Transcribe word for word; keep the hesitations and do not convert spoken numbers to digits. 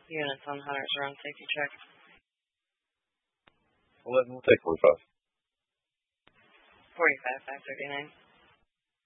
Units on Hunters Run, safety check. eleven, we'll take forty-five. forty-five, five thirty-nine.